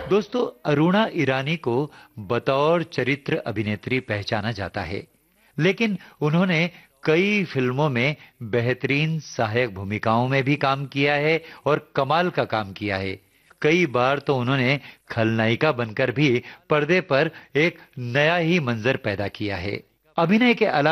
दोस्तों, अरुणा ईरानी को बतौर चरित्र अभिनेत्री पहचाना जाता है, लेकिन उन्होंने कई फिल्मों में बेहतरीन सहायक भूमिकाओं में भी काम किया है और कमाल का काम किया है। कई बार तो उन्होंने खलनायिका बनकर भी पर्दे पर एक नया ही मंजर पैदा किया है। अभिनय के अलावा